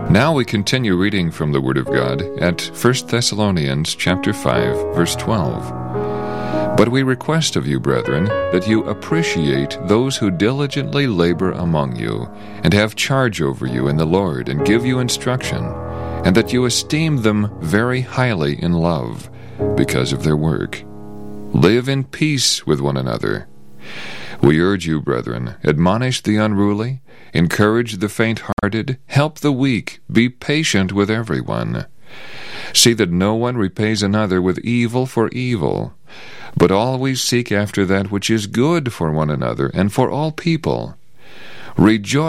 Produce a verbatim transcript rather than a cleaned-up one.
Now we continue reading from the Word of God at First Thessalonians chapter five, verse twelve. But we request of you, brethren, that you appreciate those who diligently labor among you, and have charge over you in the Lord, and give you instruction, and that you esteem them very highly in love, because of their work. Live in peace with one another. We urge you, brethren, admonish the unruly, encourage the faint-hearted, help the weak, be patient with everyone. See that no one repays another with evil for evil, but always seek after that which is good for one another and for all people. Rejoice